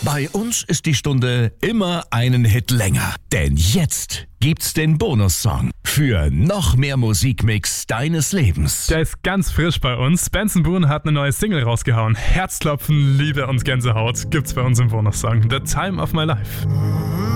Bei uns ist die Stunde immer einen Hit länger. Denn jetzt gibt's den Bonussong für noch mehr Musikmix deines Lebens. Der ist ganz frisch bei uns. Benson Boone hat eine neue Single rausgehauen. Herzklopfen, Liebe und Gänsehaut gibt's bei uns im Bonussong. The Time of My Life.